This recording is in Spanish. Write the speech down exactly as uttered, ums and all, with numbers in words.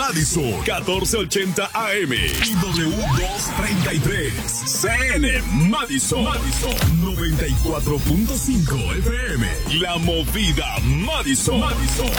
Madison, catorce ochenta A M y W doscientos treinta y tres. C N Madison, Madison, noventa y cuatro punto cinco F M. La movida Madison, Madison.